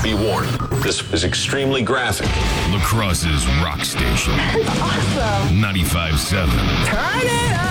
Be warned, this is extremely graphic. La Crosse's rock station. That's awesome. 95.7. Turn it up.